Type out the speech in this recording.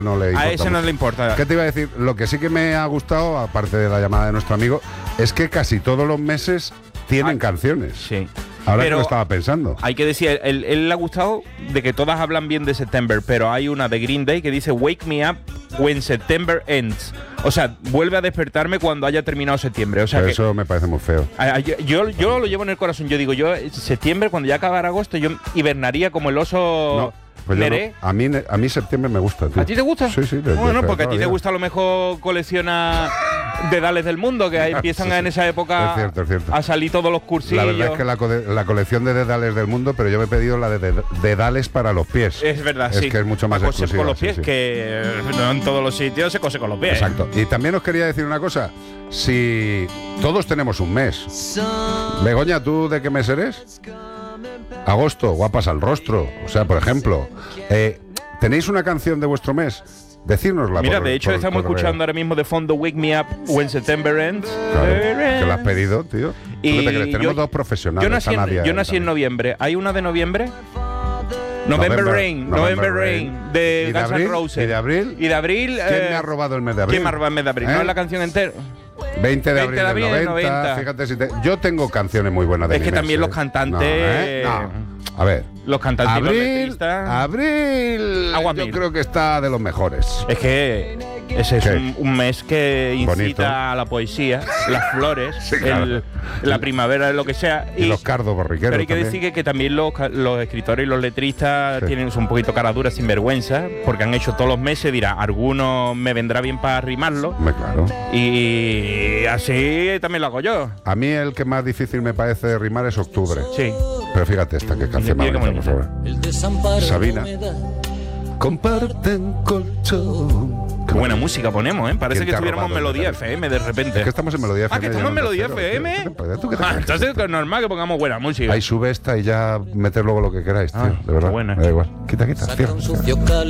no le importa A ese no mucho. le importa. ¿Qué te iba a decir? Lo que sí que me ha gustado, aparte de la llamada de nuestro amigo, es que casi todos los meses tienen canciones. Sí. Ahora que Pero lo estaba pensando. hay que decir, él le ha gustado de que todas hablan bien de September, pero hay una de Green Day que dice Wake me up when September ends. O sea, vuelve a despertarme cuando haya terminado septiembre. O sea, Pero que eso me parece muy feo. yo lo llevo en el corazón. Yo digo, septiembre, cuando ya acabara agosto, yo hibernaría como el oso No, pues yo Neré. no. A mí septiembre me gusta, tío. ¿A ti te gusta? Sí, sí. Bueno, porque a ti te todavía. gusta a lo mejor colecciona dedales del mundo, que ahí empiezan Sí, sí. en esa época Es cierto. a salir todos los cursillos. La verdad es que la colección de dedales del mundo, pero yo me he pedido la de dedales para los pies. Es verdad, sí. Es que es mucho más Para coser exclusiva. con los pies, sí, sí. que no en todos los sitios se cose con los pies. Exacto. Y también os quería decir una cosa. Si todos tenemos un mes. Begoña, ¿tú de qué mes eres? Agosto, guapas al rostro. O sea, por ejemplo, ¿tenéis una canción de vuestro mes? Decírnosla. Mira, de hecho estamos escuchando ahora mismo de fondo Wake Me Up When September Ends. Claro, que la has pedido, tío. Y ¿Tú qué te crees? Tenemos yo- dos profesionales. Yo nací, Nadia, en también. noviembre. ¿Hay una de noviembre? November Rain de ¿Y de Guns N' abril? Roses. ¿Y de abril? Y de abril. ¿Quién me ha robado el mes de abril? ¿Quién me ha robado el mes de abril? ¿Eh? No es la canción entera. 20 de 20 de abril abril del del 90. 90. Fíjate si yo tengo canciones muy buenas de Es mi que mes, también los cantantes. No. A ver. Los cantantes y los Abril, letristas. yo mil. creo que está de los mejores. Es que ese es ¿Qué? un mes que incita Bonito. a la poesía, las flores, Sí, claro. la primavera, lo que sea. Y los cardos borriqueros. Pero hay que también. decir que también los escritores y los letristas Sí. son un poquito cara duras, sin vergüenza, porque han hecho todos los meses, dirá, algunos me vendrá bien para rimarlo, Hombre, claro. y así también lo hago yo. A mí el que más difícil me parece de rimar es octubre. Sí. Pero fíjate esta, que canción más Mira qué bonita, por bonita. favor. El desamparo Sabina. me da. Comparten colchón. Qué buena música ponemos, ¿eh? Parece ¿Quién que te ha estuviéramos en robado el Melodía mes de FM de repente. Es que estamos en Melodía FM. Ah, que estamos en ya no Melodía te entero, FM. tío. ¿Tú qué te Ah, crees? entonces es normal que pongamos buena música. Ahí sube esta y ya meter luego lo que queráis, tío. Ah, de verdad. qué buena. Me da igual. Quita, Saca cierra. un sucio